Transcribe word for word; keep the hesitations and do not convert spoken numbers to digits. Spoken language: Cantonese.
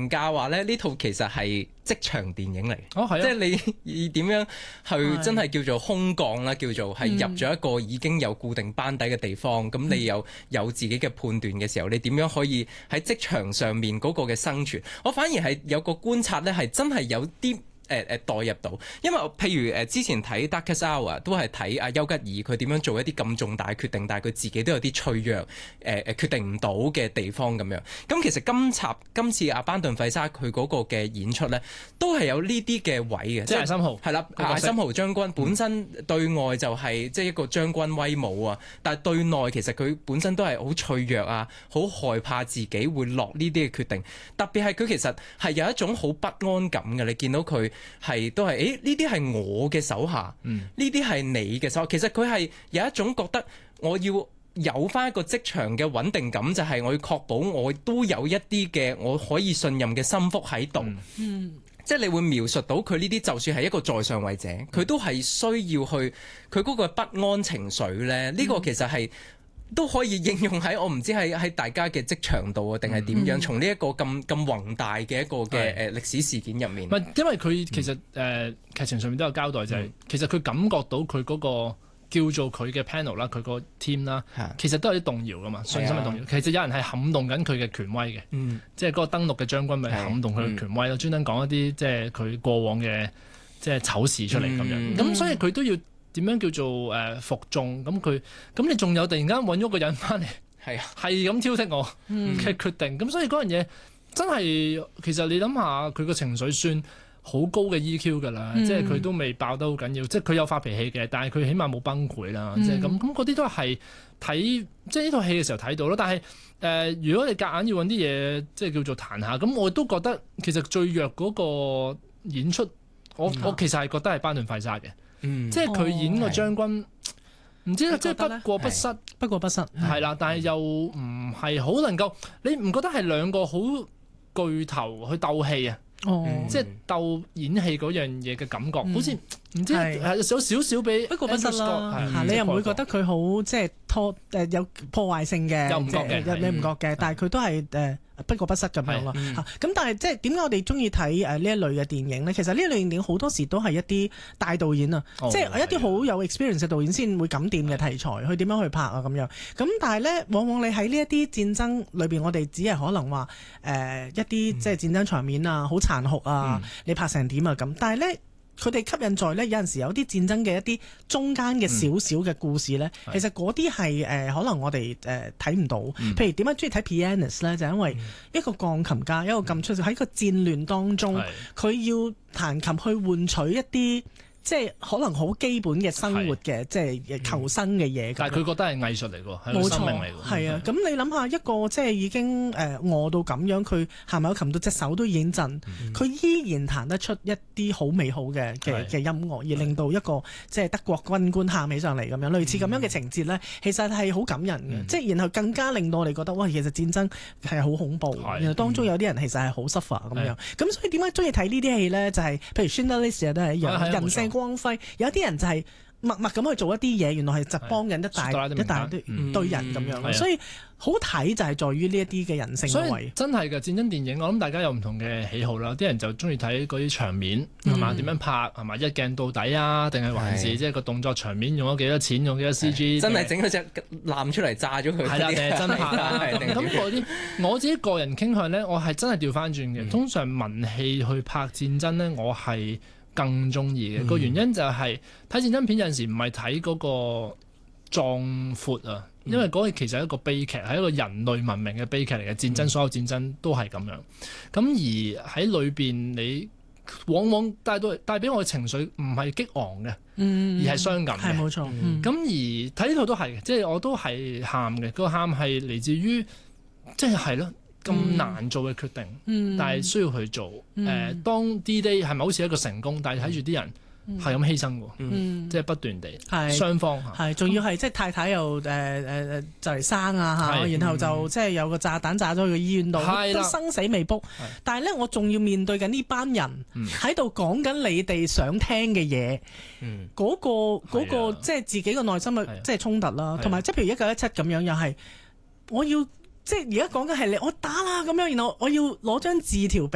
評價話咧，呢套其實係職場電影嚟， 哦係啊， 即係你點樣去真係叫做空降啦，叫做係入咗一個已經有固定班底嘅地方，咁、嗯、你又有自己嘅判斷嘅時候，你點樣可以喺職場上面嗰個嘅生存？我反而係有個觀察咧，係真係有啲。誒誒、呃、代入到，因為譬如誒、呃、之前睇 Darkest Hour 都係睇阿丘吉爾佢點樣做一啲咁重大決定，但係佢自己都有啲脆弱，誒、呃、誒決定唔到嘅地方咁樣。咁其實今集今次阿班頓費沙佢嗰個嘅演出咧，都係有呢啲嘅位嘅， 即係艾森豪係啦，艾森豪將軍本身對外就係即係一個將軍威武啊，但係對內其實佢本身都係好脆弱啊，好害怕自己會落呢啲嘅決定，特別係佢其實係有一種好不安感嘅，你見到佢。係都係，誒呢啲係我嘅手下，呢啲係你嘅手下。其實佢係有一種覺得我要有返一個職場嘅穩定感，就係、是、我要確保我都有一啲嘅我可以信任嘅心腹喺度。嗯，即係你會描述到佢呢啲，就算係一個在上位者，佢都係需要去佢嗰個不安情緒咧。呢、這個其實係。都可以應用喺我唔知係喺大家嘅職場度啊，定係點樣？從呢一個咁咁宏大嘅一個嘅誒歷史事件入面， 唔係因為佢其實誒、呃、劇情上面都有交代、就係，就係、嗯、其實佢感覺到佢嗰個叫做佢嘅 panel 啦，佢個 team 啦，其實都有啲動搖噶嘛，信心嘅動搖。其實有人係撼動緊佢嘅權威嘅，嗯、即係嗰個登陸嘅將軍咪撼動佢嘅權威咯，專登講一啲即係佢過往嘅即係醜事出嚟咁樣。咁、嗯、所以佢都要。點樣叫做誒、呃、服眾？咁佢咁你仲有突然間揾咗個人翻嚟，係啊，係咁挑剔我嘅決定。咁、嗯、所以嗰樣嘢真係其實你諗下，佢個情緒算好高嘅 E Q 㗎啦，嗯、即係佢都未爆得好緊要。即係佢有發脾氣嘅，但係佢起碼冇崩潰啦。嗯、即係咁咁嗰啲都係睇即係呢套戲嘅時候睇到咯。但係誒、呃，如果你夾硬要揾啲嘢即係叫做彈下，咁我都覺得其實最弱嗰個演出，我、嗯、我其實係覺得係班頓費沙嘅。嗯、即係佢演個將軍，唔、哦、知咧，即係不過不失， 不過不失， 係啦。但係又唔係好能夠，你唔覺得係兩個好巨頭去鬥戲啊？哦，即係鬥演戲嗰樣嘢嘅感覺，嗯、好似唔知係有少少比不過不失啦。你又唔會覺得佢好即係拖誒有破壞性嘅， 又唔覺嘅， 你唔覺嘅，但係佢都係誒。不過不失咁樣咯嚇，咁、嗯、但係即係點解我哋中意睇誒呢一類嘅電影咧？其實呢一類電影好多時都係一啲大導演啊，哦、即係一啲好有 experience 嘅導演先會咁掂嘅題材，去點樣去拍啊咁樣。咁但係咧，往往你喺呢一啲戰爭裏邊，我哋只係可能話誒、呃、一啲即係戰爭場面啊，好殘酷啊，嗯、你拍成點啊咁。但係咧。佢哋吸引在咧，有陣時有啲戰爭嘅一啲中間嘅少少嘅故事咧，嗯、其實嗰啲係誒可能我哋誒睇唔到。嗯、譬如點解中意睇 Pianist 咧，就因為一個鋼琴家，一個咁出色喺個戰亂當中，佢、嗯、要彈琴去換取一啲。即係可能好基本嘅生活嘅，即係求生嘅嘢。 但係佢覺得係藝術嚟㗎，係個生命嚟㗎。 係啊，咁你諗下一個即係已經誒餓到咁樣，佢下面有琴到隻手都已經震，佢依然彈得出一啲好美好嘅嘅嘅音樂，而令到一個即係德國軍官喊起上嚟咁樣，類似咁樣嘅情節咧，其實係好感人嘅。即係然後更加令到我哋覺得，哇！其實戰爭係好恐怖，然後當中有啲人其實係好 suffer 咁樣。咁所以點解中意睇呢啲戲咧？就係譬如 Schindler's List 都係一樣，人性光輝，有啲人就係默默咁去做一啲嘢，原來係就幫緊一大一大堆堆人咁樣，所以好睇就係在於呢一啲嘅人性嘅位。 真係嘅戰爭電影，我諗大家有唔同嘅喜好啦。啲人就中意睇嗰啲場面係嘛，點樣拍係嘛，一鏡到底啊，定係還是即係個動作場面用咗幾多錢，用幾多 C G， 真係整嗰隻艦出嚟炸咗佢。 係啦，定係真拍啦。咁嗰啲我自己個人傾向咧，我係真係調翻轉嘅。通常文戲去拍戰爭咧，我係更中意嘅個原因就係睇戰爭片有陣時唔係睇嗰個壯闊啊，因為嗰個其實係一個悲劇，係一個人類文明嘅悲劇嚟嘅。戰爭所有戰爭都係咁樣，咁而喺裏邊你往往帶到帶俾我嘅情緒唔係激昂嘅，嗯、而係傷感嘅。 係冇錯。咁、 嗯、而睇呢套都係，即係我都係喊嘅。個喊係嚟自於即係係咯。咁難做嘅決定，嗯、但係需要去做。誒、嗯呃，當 D-Day 係咪好似一個成功？但係睇住啲人係咁犧牲喎，嗯、即係不斷地，係雙是方係， 仲要係即係太太又誒誒誒就嚟生啊嚇，是然後就、嗯、即係有個炸彈炸咗去個醫院度，的都生死未卜。的但係咧，我仲要面對緊呢班人喺度講緊你哋想聽嘅嘢，嗰、嗯嗰個嗰、嗰個即係自己個內心嘅即係衝突啦，同埋即係譬如一九一七咁樣，又係我要。即係而家講緊係你，我打啦咁樣，然後我要攞張字條俾。